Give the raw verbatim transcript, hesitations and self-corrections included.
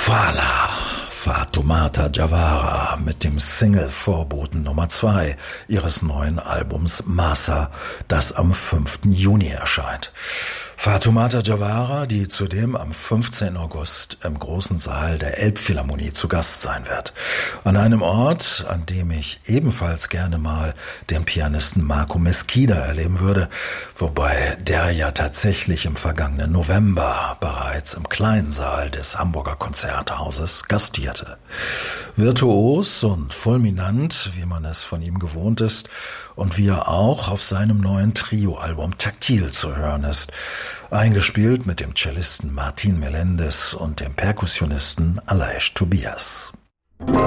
Fala, Fatoumata Diawara mit dem Single-Vorboten Nummer zwei ihres neuen Albums Massa, das am fünften Juni erscheint. Fatoumata Diawara, die zudem am fünfzehnten August im großen Saal der Elbphilharmonie zu Gast sein wird. An einem Ort, an dem ich ebenfalls gerne mal den Pianisten Marco Mesquida erleben würde, wobei der ja tatsächlich im vergangenen November bereits im kleinen Saal des Hamburger Konzerthauses gastierte. Virtuos und fulminant, wie man es von ihm gewohnt ist und wie er auch auf seinem neuen Trio-Album Taktil zu hören ist, eingespielt mit dem Cellisten Martin Melendez und dem Perkussionisten Aleix Tobias.